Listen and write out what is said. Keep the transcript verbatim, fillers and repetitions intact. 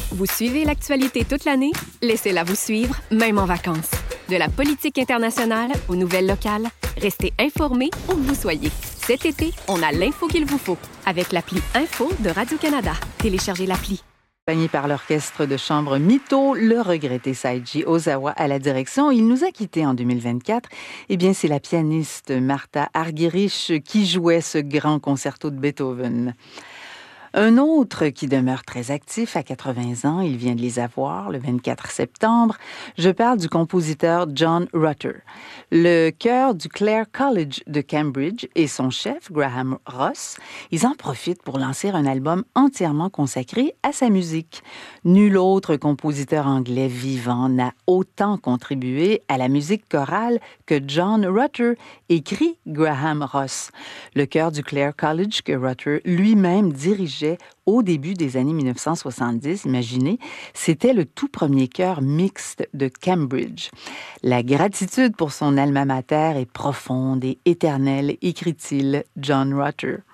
Vous suivez l'actualité toute l'année? Laissez-la vous suivre, même en vacances. De la politique internationale aux nouvelles locales, restez informés où que vous soyez. Cet été, on a l'info qu'il vous faut avec l'appli Info de Radio-Canada. Téléchargez l'appli. Accompagné par l'orchestre de chambre Mito, le regretté Seiji Ozawa à la direction. Il nous a quittés en deux mille vingt-quatre. Eh bien, c'est la pianiste Martha Argerich qui jouait ce grand concerto de Beethoven. Un autre qui demeure très actif à quatre-vingts ans, il vient de les avoir le vingt-quatre septembre. Je parle du compositeur John Rutter. Le chœur du Clare College de Cambridge et son chef, Graham Ross, ils en profitent pour lancer un album entièrement consacré à sa musique. Nul autre compositeur anglais vivant n'a autant contribué à la musique chorale que John Rutter, écrit Graham Ross. Le chœur du Clare College que Rutter lui-même dirigeait au début des années dix-neuf cent soixante-dix, imaginez, c'était le tout premier chœur mixte de Cambridge. La gratitude pour son alma mater est profonde et éternelle, écrit-il John Rutter.